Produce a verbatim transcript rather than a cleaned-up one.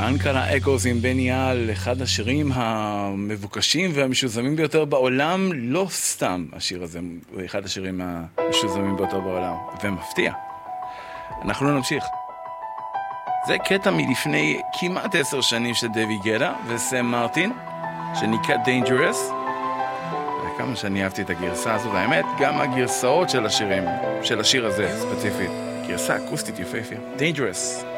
אנקרה אקוס עם בני על, אחד השירים המבוקשים והמשוזמים ביותר בעולם, לא סתם השיר הזה, הוא אחד השירים המשוזמים ביותר בעולם, ומפתיע. אנחנו לא נמשיך. זה קטע מלפני כמעט עשר שנים של דויד גטה וסם מרטין, שנקרא Dangerous. וכמה שאני אהבתי את הגרסה הזאת, האמת, גם הגרסאות של השירים, של השיר הזה ספציפית, גרסה אקוסטית יפהפיה. Dangerous.